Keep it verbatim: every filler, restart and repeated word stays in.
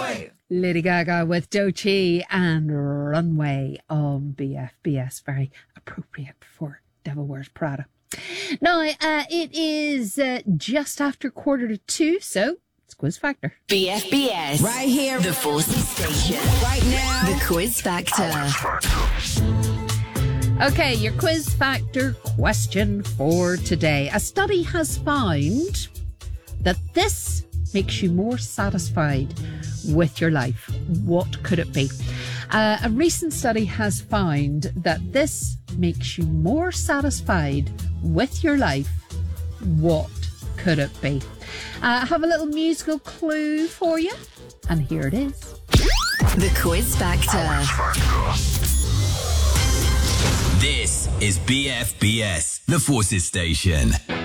Runway. Lady Gaga with Doechii and Runway on B F B S. Very appropriate for Devil Wears Prada. Now, uh, it is uh, just after quarter to two, so it's Quiz Factor. B F B S. Right here. The Forces Station. Right now. The Quiz Factor. Okay, your Quiz Factor question for today. A study has found that this makes you more satisfied with your life. What could it be? Uh, a recent study has found that this makes you more satisfied with your life. What could it be? Uh, I have a little musical clue for you, and here it is. The Quiz Factor. This is B F B S, the Forces Station.